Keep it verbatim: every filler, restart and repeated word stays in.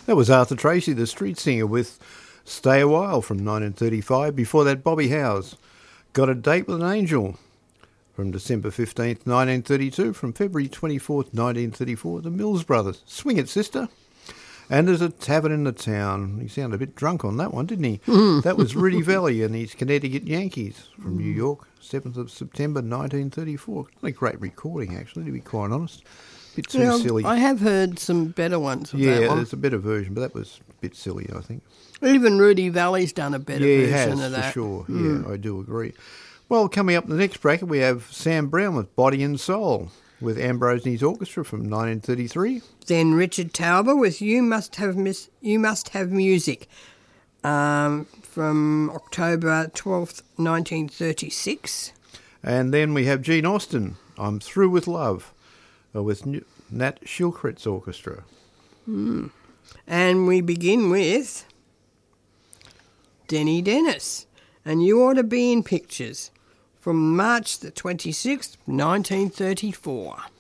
That was Arthur Tracy, the street singer, with Stay a While from nineteen thirty-five. Before that, Bobby Howes, Got a Date with an Angel from December fifteenth, nineteen thirty-two. From February twenty-fourth, nineteen thirty-four, the Mills Brothers, Swing It Sister. And There's a Tavern in the Town. He sounded a bit drunk on that one, didn't he? Mm. That was Rudy Valley and his Connecticut Yankees from New York, seventh of September, nineteen thirty-four. Not a great recording, actually, to be quite honest. A bit too well, silly. I have heard some better ones of yeah, that one. there's a better version, but that was a bit silly, I think. Even Rudy Valley's done a better yeah, version he has, of that. for sure. Mm. Yeah, I do agree. Well, coming up in the next bracket, we have Sam Brown with Body and Soul, with Ambrose and his orchestra from nineteen thirty-three. Then Richard Tauber with You Must Have Miss, You Must Have Music um, from October twelfth, nineteen thirty-six. And then we have Gene Austin, I'm Through with Love, uh, with Nat Shilkret's orchestra. Mm. And we begin with Denny Dennis, and You Ought to Be in Pictures from March the twenty-sixth, nineteen thirty-four.